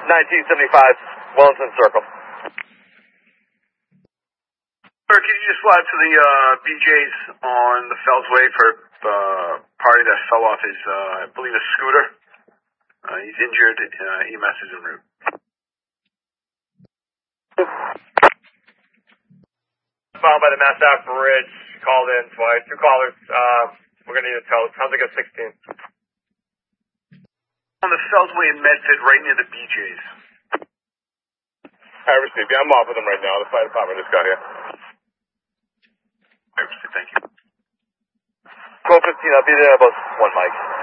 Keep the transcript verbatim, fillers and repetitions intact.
nineteen seventy-five, Wellington Circle. Sir, can you just fly to the uh, B J's on the Fells Way for the uh, party that fell off his, uh, I believe, a scooter? Uh, he's injured. Uh, E M S is en route. Found by the Mass Ave Bridge. Called in twice. Two callers. Uh, we're going to need a tow. Sounds like a sixteen. On the Fells Way in Medford, right near the B J's. I received. Yeah, I'm off with them right now. The fire department just got here. I received. Thank you. twelve fifteen, I'll be there about one mic.